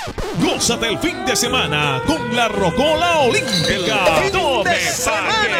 Gózate el fin de semana con la Rocola Olímpica. El fin de semana.